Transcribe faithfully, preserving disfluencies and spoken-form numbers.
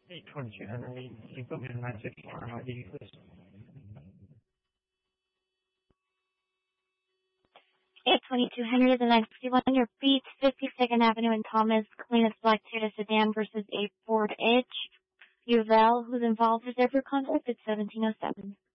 eight twenty-two Henry, you put me in nine sixty-four, I might be this. eight twenty-two Henry, the nine fifty-one, your beat, fifty-second Avenue in Thomas, cleanest black Toyota sedan versus a Ford Edge. Uval, who's involved, reserve your contact at seventeen oh seven.